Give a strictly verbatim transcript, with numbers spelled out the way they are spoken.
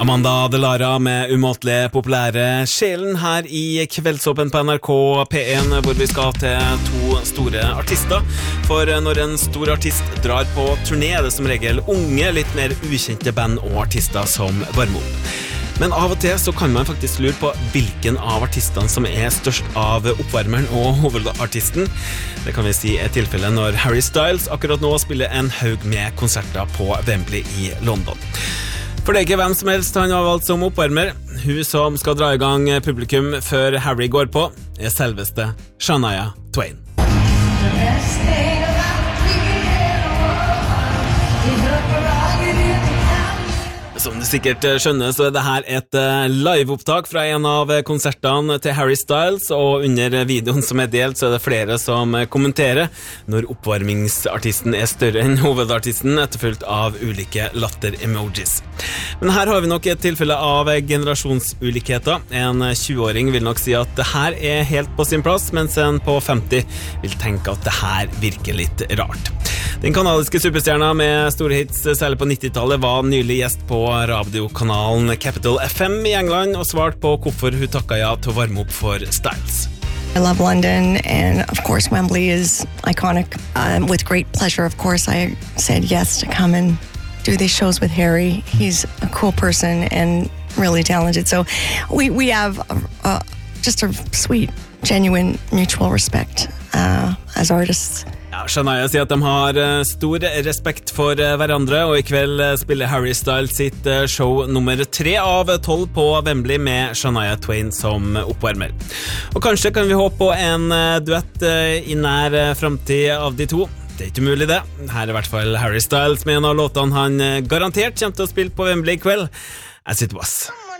Amanda Delara med umåtelig populære sjelen her i Kveldsåpen på N R K P en, hvor vi skal til to store artister. For når en stor artist drar på turné, er det som regel unge, litt mer ukjente band og artister som varmer opp. Men av og til så kan man faktisk lure på hvilken av artistene som er størst av oppvarmeren og hovedartisten. Det kan vi si er tilfellet når Harry Styles akkurat nå spiller en haug med konserter på Wembley i London. For det er ikke hvem som helst han har valgt som oppvarmer. Hun som skal dra i gang publikum før Harry går på, er selveste Shania Twain. Som du sikkert skjønner, så er det her et liveopptak fra en av konsertene til Harry Styles, og under videoen som er delt så er det flere som kommenterer når oppvarmingsartisten er større enn hovedartisten, etterfulgt av ulike latter-emojis. Men her har vi nok et tilfelle av generasjonsulikheter. En tjue-åring vil nok si at det her er helt på sin plass, mens en på femti vil tenke at det her virker litt rart. Den kanadiske superstjerna med store hits, særlig på nittitallet, var nylig gjest på radiokanalen Capital F M i England og svart på hvorfor hun takket ja til å varme opp for Styles. I love London, and of course Wembley is iconic. Um, with great pleasure, of course, I said yes to come and do these shows with Harry. He's a cool person and really talented. So we, we have a, a, just a sweet, genuine mutual respect uh, as artists. Ja, Shania sier at de har stor respekt for hverandre, og i kveld spiller Harry Styles sitt show nummer tre av tolv på Wembley med Shania Twain som oppvarmer. Og kanskje kan vi håpe på en duett i nær fremtid av de to. Det er ikke mulig det. Her er i hvert fall Harry Styles med en av låtene han garantert kommer til å spille på Wembley i kveld. As It Was.